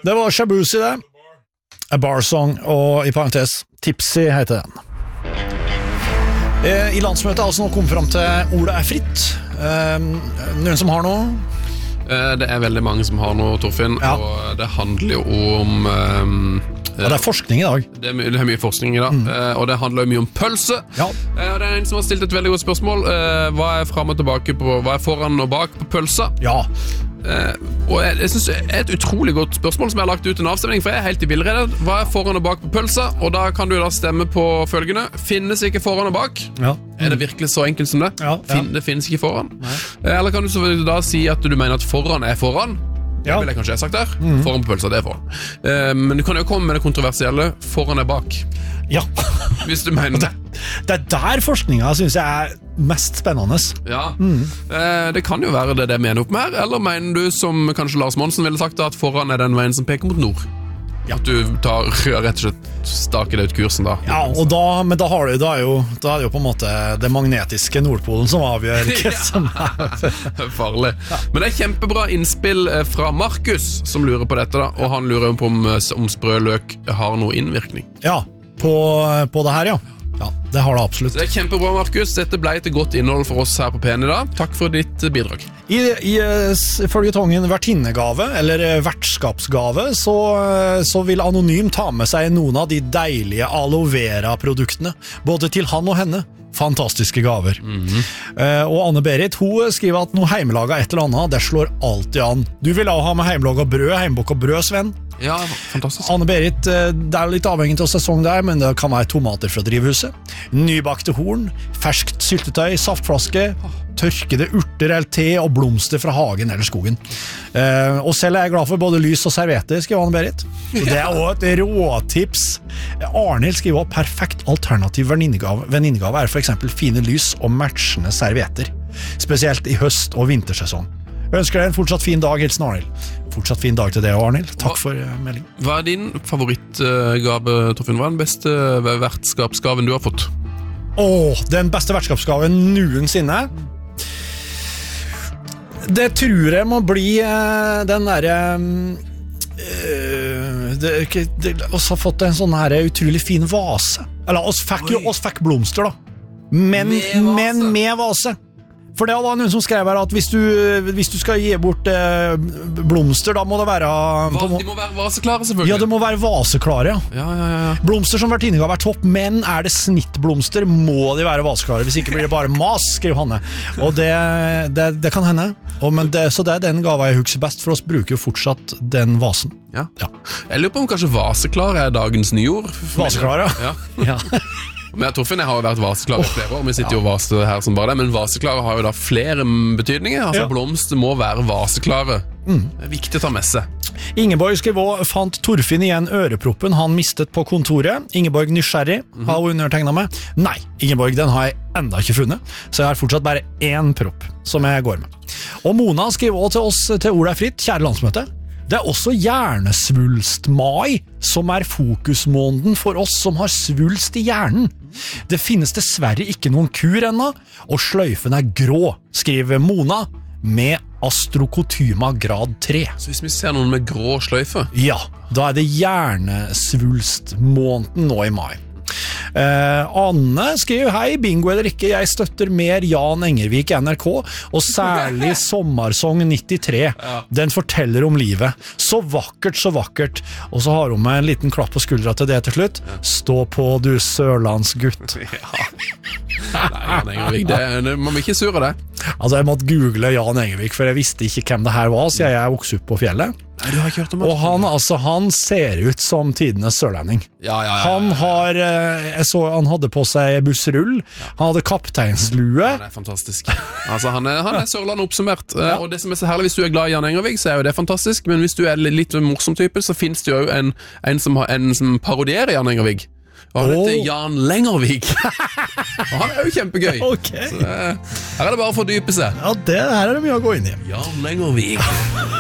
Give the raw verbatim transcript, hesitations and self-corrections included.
Det var Shabuzi det. A Bar Song, og i parentes, Tipsy heter den. I landsmøtet har altså nå kommet frem til ordet er fritt. Noen som har noe? Det er veldig mange som har noe, Torfinn, ja. Og det handler jo om... Um, ja, det er forskning i dag. Det er, my- det er mye forskning i dag, mm. uh, og det handler jo mye om pølse. Ja. Uh, det er en som har stilt et veldig godt spørsmål. Uh, hva er frem og tilbake på, hva er foran og bak på pølsa? Ja. Uh, og jeg, jeg synes det er et utrolig godt spørsmål som jeg har lagt ut en avstemning, for jeg er helt i villrede. Hva er foran og bak på pølsa? Og da kan du da stemme på følgende. Finnes ikke foran og bak? Ja. Er det virkelig så enkelt som det? Ja, ja. Fin, det finnes ikke foran. Nei. Eller kan du så da si at du mener at foran er foran? Ja. Det vil jeg kanskje ha sagt der. Mm. Foran på pølsa, det er foran. Uh, men du kan jo komme med det kontroversielle. Foran er bak. Ja. Hvis du mener det. Det er der forskninga synes jeg er mest spennende. Ja. Mm. Uh, det kan jo være det det mener opp med her. Eller mener du, som kanskje Lars Monsen ville sagt, at foran er den veien som peker mot nord? Ja. At du tar rett og slett staker det ut kursen da. Ja, og da, men da, har du, da, er jo, da er det jo på en måte det magnetiske Nordpolen som avgjør hva som er farlig. Ja. Men det er kjempebra innspill fra Markus som lurer på dette da, og han lurer på om, om sprø løk har noe innvirkning. Ja, på, på det her ja. Ja, det har det absolutt. Det er kjempebra, Markus. Dette ble et godt innhold for oss her på P N i dag. Takk for ditt bidrag. I, i følgetongen vertinnegave, eller vertskapsgave, så, så vil Anonym ta med seg noen av de deilige aloe vera-produktene, både til han og henne. Fantastiske gaver. Mm-hmm. uh, Og Anne-Berit, hun skriver at noe heimelaget et eller annet, det slår alltid an. Du vil også ha med heimelaget brød, heimbok og brød, Sven. Ja, fantastisk. Anne-Berit, det er litt avhengig av sesong der, men det kan være tomater fra drivhuset, nybakte horn, ferskt syltetøy, saftflaske, tørkede urter eller te og blomster fra hagen eller skogen. Uh, og selv er jeg glad for både lys og servietter, skriver Anne-Berit. Så det er også et råtips. Arnhild skriver også perfekt alternativ venninnegave. Venninnegave er for eksempel fine lys og matchende servietter, spesielt i høst- og vintersesong. Jeg ønsker deg en fortsatt fin dag, hilsen Arnhild. Fortsatt fin dag til deg, Arnhild. Takk for uh, melding. Hva er din favorittgave, Torfinn? Hva er den beste vertskapsgaven du har fått? Åh, den beste vertskapsgaven noensinne. Det tror jeg må bli uh, den derre uh, det, det, oss har fått en sånn her utrolig fin vase. Eller oss fikk jo oss fikk blomster da. Men med vase. Men med vase. For det var noen som skrev her at hvis du, hvis du skal gi bort eh, blomster, da må det være... Va, de må være vaseklare, selvfølgelig. Ja, det må være vaseklare, ja. Ja, ja, ja. Blomster som vertinnegave er topp, men er det snittblomster, må de være vaseklare. Hvis ikke blir det bare mas, skriver Hanne. Og det, det, det kan hende. Og, men det, så det er den gava jeg husker best, for oss bruker jo fortsatt den vasen. Ja. Ja. Jeg lurer på om kanskje vaseklare er dagens nyord. Vaseklare, ja. Ja. Men Torfinn, jeg har jo vært vaseklar i flere år. Vi sitter jo og vaser her som bare det. Men vaseklare har jo da flere betydninger. Altså ja. Blomster må være vaseklare. Mm. Det er viktig å ta med seg. Ingeborg skriver, fant Torfinn igjen øreproppen han mistet på kontoret. Ingeborg nysgjerrig, mm-hmm. Har hun undertegnet med? Nei, Ingeborg, den har jeg enda ikke funnet. Så jeg har fortsatt bare én propp som jeg går med. Og Mona skriver også til oss til Ordet er fritt, kjære landsmøte. Det er også hjernesvulst-mai som er fokusmåneden for oss som har svulst i hjernen. Det finnes dessverre ikke noen kur ennå, og sløyfen er grå, skriver Mona med astrokotyma grad tre. Så hvis vi ser noen med grå sløyfe? Ja, da er det hjernesvulst-måneden nå i mai. Uh, Anne skriver, hei, bingo eller ikke, jeg støtter mer Jan Engervik i N R K, og særlig Sommarsong nittitre. Ja. Den forteller om livet. Så vakkert, så vakkert. Og så har hun med en liten klapp på skuldra til det til slutt. Ja. Stå på, du sørlandsgutt. Ja. Nei, Jan Engervik, det, det, man vil ikke sure det. Altså, jeg måtte google Jan Engervik, for jeg visste ikke hvem det her var, så jeg vokste opp på fjellet. Nei, du har ikke hørt om det. Og han, altså, han ser ut som tidenes sørlending. Ja, ja, ja, ja. Han har, jeg så, han hadde på seg bussrull, ja. Han hadde kapteinslue. Ja, det er fantastisk. Altså, han er, han er Sørland oppsummert. Ja. Og det som er så herlig, hvis du er glad i Jan Engervik, så er jo det fantastisk, men hvis du er litt morsom type, så finnes det jo en, en, som, en som parodierer Jan Engervik. Og han heter oh. Jan Lengervik. Og han er jo kjempegøy. Okay. Så, her er det bare å fordype seg. Ja, det her er det mye å gå inn i. Jan Lengervik.